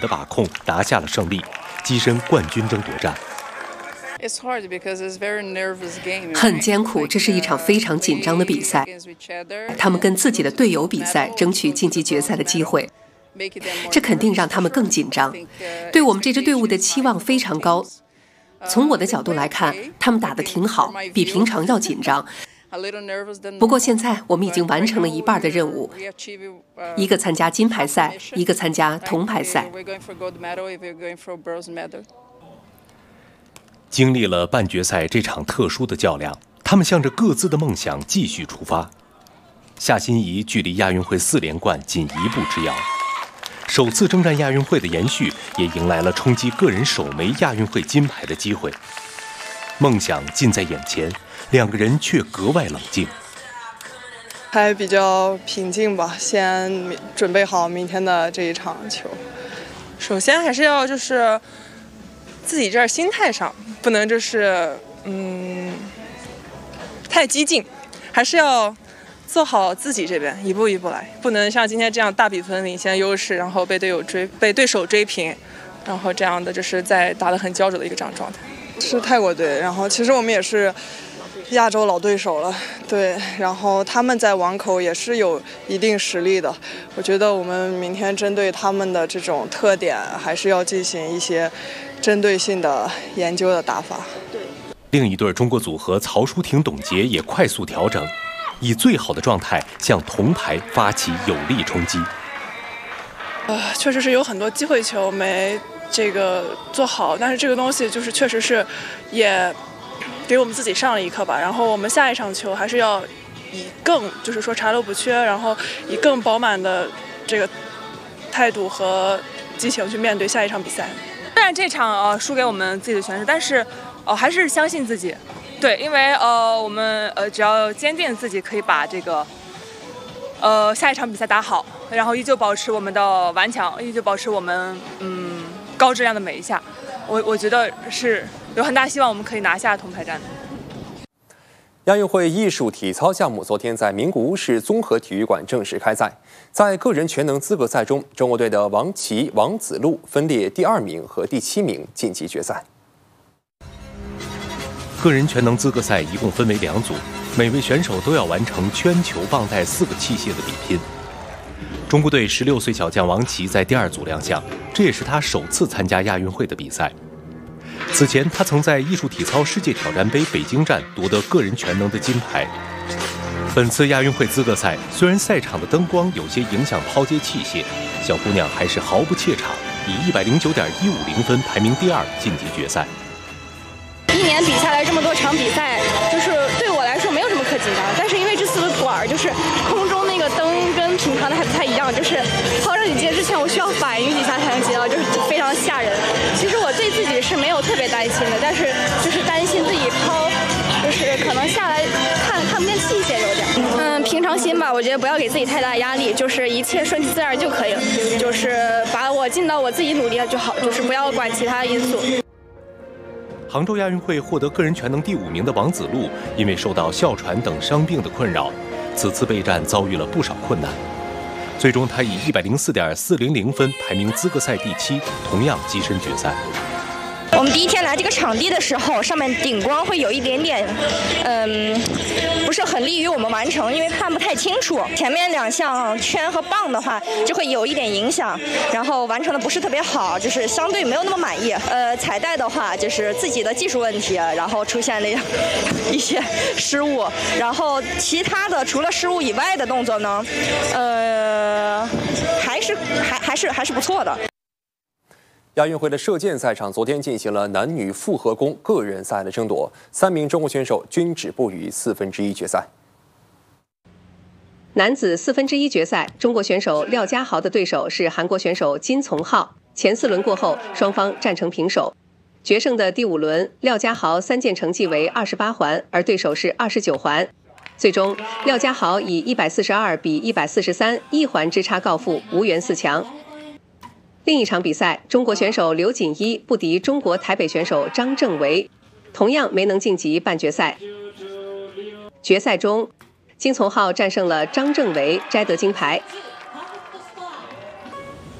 的把控，拿下了胜利，跻身冠军争夺战。 很艰苦，这是一场非常紧张的比赛。他们跟自己的队友比赛，争取晋级决赛的机会，这肯定让他们更紧张。对我们这支队伍的期望非常高。从我的角度来看，他们打得挺好，比平常要紧张。不过现在我们已经完成了一半的任务，一个参加金牌赛，一个参加铜牌赛。 经历了半决赛这场特殊的较量，他们向着各自的梦想继续出发。夏欣怡距离亚运会4连冠仅一步之遥，首次征战亚运会的延续也迎来了冲击个人首枚亚运会金牌的机会。梦想近在眼前，两个人却格外冷静。 还比较平静吧，先准备好明天的这一场球。首先还是要就是自己这儿心态上不能就是太激进，还是要做好自己这边，一步一步来，不能像今天这样大比分领先优势，然后被对手追平，然后这样的就是在打得很焦灼的一个这样状态。是泰国队，然后其实我们也是亚洲老对手了，对，然后他们在网口也是有一定实力的。我觉得我们明天针对他们的这种特点，还是要进行一些针对性的研究的打法。 另一对中国组合曹淑婷、董洁也快速调整，以最好的状态向铜牌发起有力冲击。 确实是有很多机会球没这个做好，但是这个东西就是确实是也给我们自己上了一课吧。然后我们下一场球还是要以更就是说查漏补缺，然后以更饱满的这个态度和激情去面对下一场比赛。 虽然这场输给我们自己的选手，但是还是相信自己。对，因为我们只要坚定自己可以把这个下一场比赛打好，然后依旧保持我们的顽强，依旧保持我们高质量的每一下。我觉得是有很大希望我们可以拿下铜牌战的。 亚运会艺术体操项目昨天在名古屋市综合体育馆正式开赛。在个人全能资格赛中，中国队的王琦、王子路分列第2名和第7名晋级决赛。 个人全能资格赛一共分为2组，每位选手都要完成圈、球、棒、带4个器械的比拼。中国队16岁小将王琦在第2组亮相，这也是他首次参加亚运会的比赛。此前，他曾在艺术体操世界挑战杯北京站夺得个人全能的金牌。本次亚运会资格赛，虽然赛场的灯光有些影响抛接器械，小姑娘还是毫不怯场，以109.150分排名第2晋级决赛。 一年比下来这么多场比赛，就是对我来说没有什么可紧张，但是因为这4个管就是空中那个灯跟平常的还不太一样，就是抛上去接之前我需要反应几下才能接到，就是非常吓人。其实我对自己是没有特别担心的，但是就是担心自己抛就是可能下来看不见器械有点。平常心吧，我觉得不要给自己太大压力，就是一切顺其自然就可以了，就是把我尽到我自己努力了就好，就是不要管其他因素。 杭州亚运会获得个人全能第5名的王子路，因为受到哮喘等伤病的困扰，此次备战遭遇了不少困难。最终，他以104.400分排名资格赛第7，同样跻身决赛。 我们第一天来这个场地的时候，上面顶光会有一点点，不是很利于我们完成，因为看不太清楚。前面2项圈和棒的话，就会有一点影响，然后完成的不是特别好，就是相对没有那么满意。彩带的话，就是自己的技术问题，然后出现了一些失误，然后其他的除了失误以外的动作呢，还是不错的。 亚运会的射箭赛场昨天进行了男女复合弓个人赛的争夺，3名中国选手均止步于1/4决赛。 男子1/4决赛，中国选手廖家豪的对手是韩国选手金从浩。前4轮过后，双方战成平手。决胜的第5轮，廖家豪3箭成绩为28环，而对手是29环。最终，廖家豪以142比143，1环之差告负，无缘4强。另一场比赛，中国选手刘锦一不敌中国台北选手张正维，同样没能晋级半决赛。决赛中，金从浩战胜了张正维，摘得金牌。